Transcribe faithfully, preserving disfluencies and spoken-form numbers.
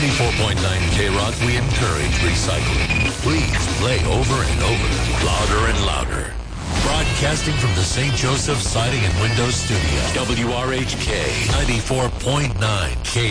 ninety-four point nine K-Rock, we encourage recycling. Please play over and over, louder and louder. Broadcasting from the Saint Joseph Siding and Windows Studio. W R H K ninety-four point nine K.